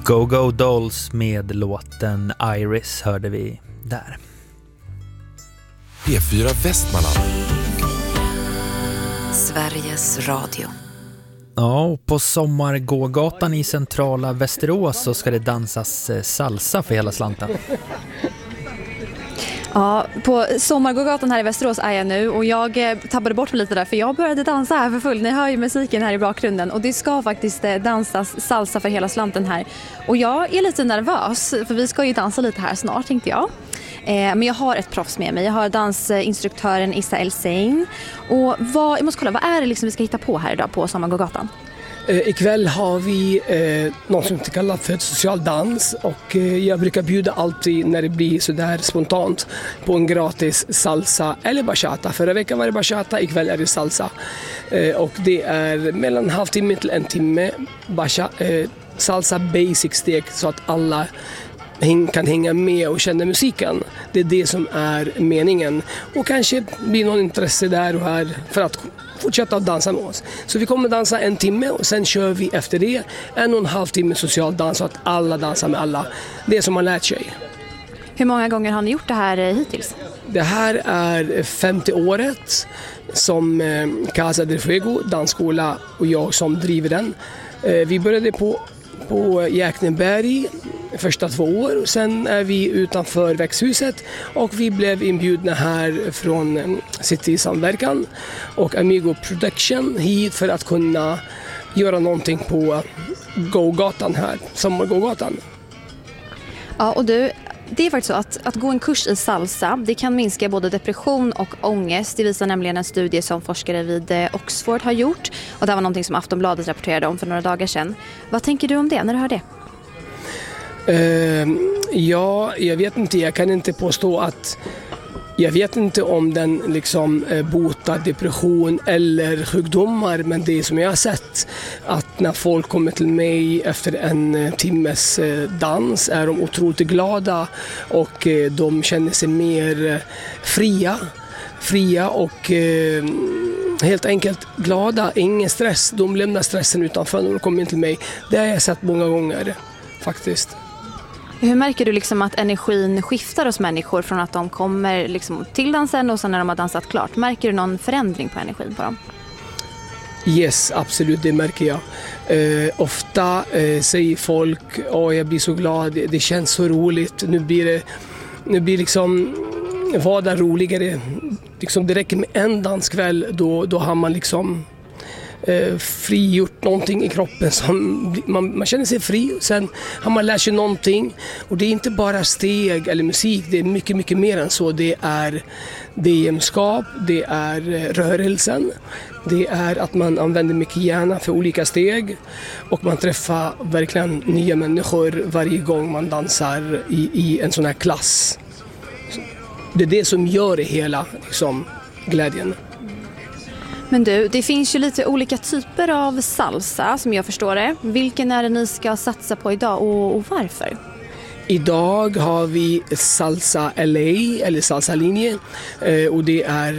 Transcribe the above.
Go-Go Dolls med låten Iris hörde vi där. P4 Västmanland. Sveriges Radio. Ja, och på Sommargågatan i centrala Västerås så ska det dansas salsa för hela slanten. Ja, på Sommargågatan här i Västerås är jag nu och jag tappade bort mig lite där för jag började dansa här för full. Ni hör ju musiken här i bakgrunden och det ska faktiskt dansas salsa för hela slanten här. Och jag är lite nervös för vi ska ju dansa lite här snart tänkte jag. Men jag har ett proffs med mig. Jag har dansinstruktören Issa El-Sein. Och jag måste kolla, vad är det liksom vi ska hitta på här idag på Sommargågatan? Ikväll har vi något som vi kallar för social dans och jag brukar bjuda alltid när det blir så där spontant på en gratis salsa eller bachata. Förra veckan var det bachata, ikväll är det salsa. Och det är mellan en halvtimme till en timme salsa basic steg så att alla kan hänga med och känna musiken. Det är det som är meningen. Och kanske blir någon intresse där och här för att fortsätta att dansa med oss. Så vi kommer dansa en timme och sen kör vi efter det 1,5 timme social dans så att alla dansar med alla. Det som man lärt sig. Hur många gånger har ni gjort det här hittills? Det här är 50 året som Casa del Fuego, dansskola och jag som driver den. Vi började på Jäkneberg första 2 år. Sen är vi utanför växthuset och vi blev inbjudna här från City Samverkan och Amigo Production hit för att kunna göra någonting på gågatan här, Sommargågatan. Ja, och det är faktiskt så att gå en kurs i salsa, det kan minska både depression och ångest. Det visar nämligen en studie som forskare vid Oxford har gjort. Och det var någonting som Aftonbladet rapporterade om för några dagar sedan. Vad tänker du om det när du hör det? Ja, jag vet inte. Jag kan inte påstå att jag vet inte om den liksom botar depression eller sjukdomar, men det som jag har sett att när folk kommer till mig efter en timmes dans är de otroligt glada och de känner sig mer fria och helt enkelt glada, ingen stress. De lämnar stressen utanför när de kommer in till mig. Det har jag sett många gånger faktiskt. Hur märker du liksom att energin skiftar hos människor från att de kommer liksom till dansen och sen när de har dansat klart? Märker du någon förändring på energin på dem? Yes, absolut, det märker jag. Ofta säger folk, jag blir så glad, det känns så roligt, nu blir liksom vardag roligare. Liksom, det räcker med en danskväll, då har man liksom frigjort någonting i kroppen som man känner sig fri. Sen har man lärt sig någonting och det är inte bara steg eller musik, det är mycket, mycket mer än så. Det är gemenskap, det är rörelsen, det är att man använder mycket hjärna för olika steg och man träffar verkligen nya människor varje gång man dansar i en sån här klass. Det är det som gör det hela, liksom, glädjen. Men du, det finns ju lite olika typer av salsa som jag förstår det. Vilken är det ni ska satsa på idag och varför? Idag har vi salsa LA eller salsa linje och det är